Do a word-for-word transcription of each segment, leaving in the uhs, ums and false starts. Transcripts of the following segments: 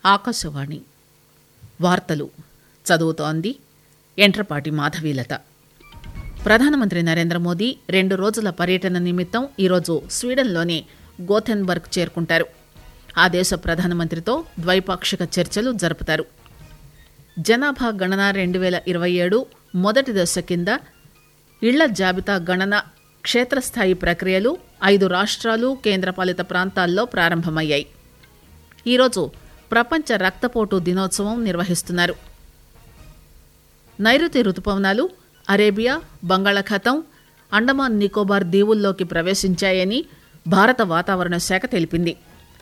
ఆకాశవాణి వార్తలు చదువుతోంది ఎంట్రపాటి మాధవీలత. ప్రధానమంత్రి నరేంద్ర మోదీ రెండు రోజుల పర్యటన నిమిత్తం ఈరోజు స్వీడన్లోని గోథెన్బర్గ్ చేరుకుంటారు. ఆ దేశ ప్రధానమంత్రితో ద్వైపాక్షిక చర్చలు జరుపుతారు. జనాభా గణన రెండు వేల ఇరవై ఏడు మొదటి దశ కింద ఇళ్ల జాబితా గణన క్షేత్రస్థాయి ప్రక్రియలు ఐదు రాష్ట్రాలు కేంద్రపాలిత ప్రాంతాల్లో ప్రారంభమయ్యాయి. ఈరోజు ప్రపంచ రక్తపోటు దినోత్సవం నిర్వహిస్తున్నారు. నైరుతి రుతుపవనాలు అరేబియా, బంగాళాఖాతం, అండమాన్ నికోబార్ దీవుల్లోకి ప్రవేశించాయని భారత వాతావరణ శాఖ తెలిపింది.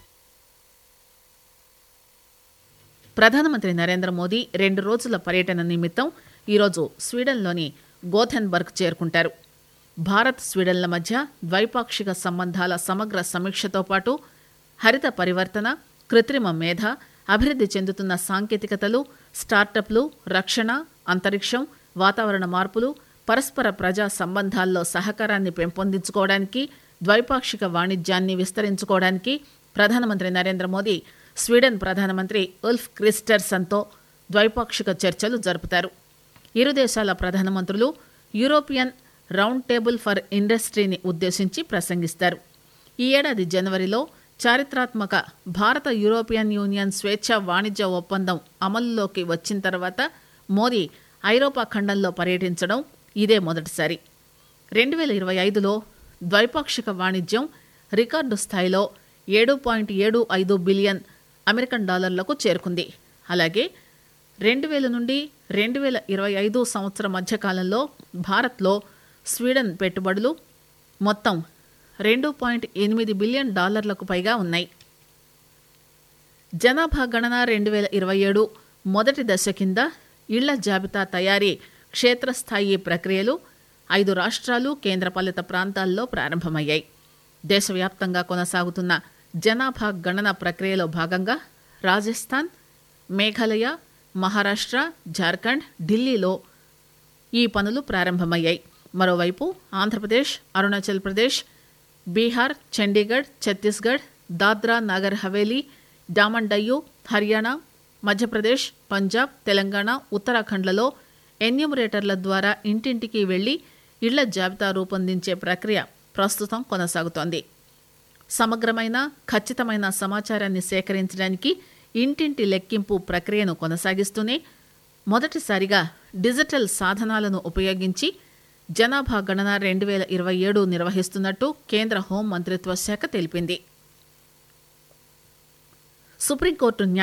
ప్రధానమంత్రి నరేంద్ర మోదీ రెండు రోజుల పర్యటన నిమిత్తం ఈరోజు స్వీడన్లోని గోథెన్బర్గ్ చేరుకుంటారు. భారత్ స్వీడన్ల మధ్య ద్వైపాక్షిక సంబంధాల సమగ్ర సమీక్షతో పాటు హరిత పరివర్తన, కృత్రిమ మేధ, అభివృద్ధి చెందుతున్న సాంకేతికతలు, స్టార్టప్లు, రక్షణ, అంతరిక్షం, వాతావరణ మార్పులు, పరస్పర ప్రజా సంబంధాల్లో సహకారాన్ని పెంపొందించుకోవడానికి, ద్వైపాక్షిక వాణిజ్యాన్ని విస్తరించుకోవడానికి ప్రధానమంత్రి నరేంద్ర మోదీ స్వీడన్ ప్రధానమంత్రి ఉల్ఫ్ క్రిస్టర్సన్తో ద్వైపాక్షిక చర్చలు జరుపుతారు. ఇరు దేశాల ప్రధానమంత్రులు యూరోపియన్ రౌండ్ టేబుల్ ఫర్ ఇండస్ట్రీని ఉద్దేశించి ప్రసంగిస్తారు. ఈ ఏడాది జనవరిలో చారిత్రాత్మక భారత యూరోపియన్ యూనియన్ స్వేచ్ఛా వాణిజ్య ఒప్పందం అమలులోకి వచ్చిన తర్వాత మోదీ ఐరోపా ఖండంలో పర్యటించడం ఇదే మొదటిసారి. రెండు వేల ఇరవై ఐదులో ద్వైపాక్షిక వాణిజ్యం రికార్డు స్థాయిలో ఏడు పాయింట్ ఏడు ఐదు బిలియన్ అమెరికన్ డాలర్లకు చేరుకుంది. అలాగే రెండు వేల నుండి రెండు వేల ఇరవై ఐదు సంవత్సరం మధ్యకాలంలో భారత్లో స్వీడన్ పెట్టుబడులు మొత్తం రెండు పాయింట్ ఎనిమిది బిలియన్ డాలర్లకు పైగా ఉన్నాయి. జనాభా గణన రెండు వేల ఇరవై ఏడు మొదటి దశ కింద ఇళ్ల జాబితా తయారీ క్షేత్రస్థాయి ప్రక్రియలు ఐదు రాష్ట్రాలు కేంద్రపాలిత ప్రాంతాల్లో ప్రారంభమయ్యాయి. దేశవ్యాప్తంగా కొనసాగుతున్న జనాభా గణన ప్రక్రియలో భాగంగా రాజస్థాన్, మేఘాలయ, మహారాష్ట్ర, జార్ఖండ్, ఢిల్లీలో ఈ పనులు ప్రారంభమయ్యాయి. మరోవైపు ఆంధ్రప్రదేశ్, అరుణాచల్ ప్రదేశ్, బీహార్, చండీగఢ్, ఛత్తీస్గఢ్, దాద్రా నగర్ హవేలీ, డామన్ డయ్యూ, హర్యానా, మధ్యప్రదేశ్, పంజాబ్, తెలంగాణ, ఉత్తరాఖండ్లలో ఎన్యూమరేటర్ల ద్వారా ఇంటింటికి వెళ్లి ఇళ్ల జాబితా రూపొందించే ప్రక్రియ ప్రస్తుతం కొనసాగుతోంది. సమగ్రమైన, ఖచ్చితమైన సమాచారాన్ని సేకరించడానికి ఇంటింటి లెక్కింపు ప్రక్రియను కొనసాగిస్తూనే మొదటిసారిగా డిజిటల్ సాధనాలను ఉపయోగించి జనాభా గణన రెండు వేల ఇరవై ఏడు నిర్వహిస్తున్నట్టు కేంద్ర హోం మంత్రిత్వ శాఖ తెలిపింది. సుప్రీంకోర్టు